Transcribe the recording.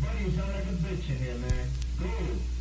Buddy, you sound like a bitch in here, man. Go.